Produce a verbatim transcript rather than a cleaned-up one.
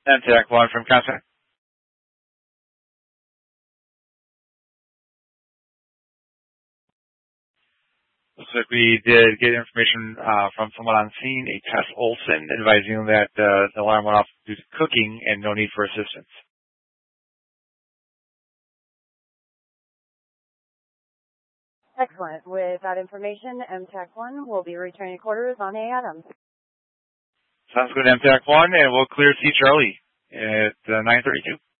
M TAC one from contact. Looks like we did get information uh, from someone on scene, a Tess Olson, advising that uh, the alarm went off due to cooking and no need for assistance. Excellent. With that information, M TAC one will be returning quarters on A Adams. Sounds good, M TAC one, and we'll clear C Charlie at uh, nine thirty-two.